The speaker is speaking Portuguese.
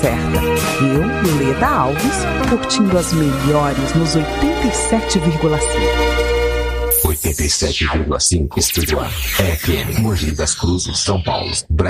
certa. Eu, Leda Alves, curtindo as melhores nos 87,5. 87,5 Estúdio A. FM, Mogi das Cruzes, São Paulo.